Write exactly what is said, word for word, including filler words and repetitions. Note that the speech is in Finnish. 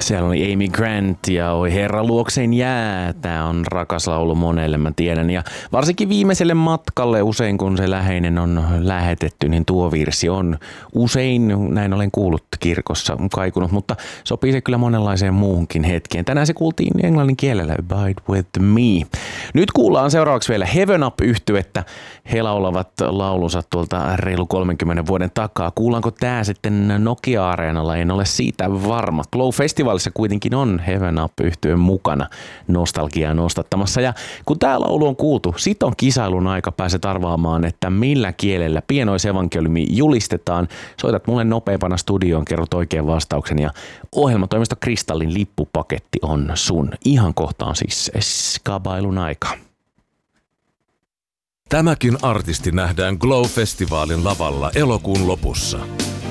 Siellä oli Amy Grant ja Oi herra luokseen jää. Tää on rakas laulu monelle, mä tiedän. Ja varsinkin viimeiselle matkalle usein, kun se läheinen on lähetetty, niin tuo virsi on usein, näin olen kuullut kirkossa, kaikunut, mutta sopii se kyllä monenlaiseen muuhunkin hetkeen. Tänään se kuultiin englannin kielellä, Abide with me. Nyt kuullaan seuraavaksi vielä Heaven Up-yhtyettä. He laulavat laulunsa tuolta reilu kolmenkymmenen vuoden takaa. Kuullaanko tää sitten Nokia-areenalla? En ole siitä varma. Glow-festivaalissa kuitenkin on Heaven Up-yhtyeen mukana nostalgiaa nostattamassa. Ja kun tää laulu on kuultu, sit on kisailun aika, pääset arvaamaan, että millä kielellä pienoisevankeliumi julistetaan. Soitat mulle nopeampana studioon, kerrot oikean vastauksen ja ohjelmatoimisto Kristallin lippupaketti on sun. Ihan kohtaan siis skabailun aika. Tämäkin artisti nähdään Glow-festivaalin lavalla elokuun lopussa.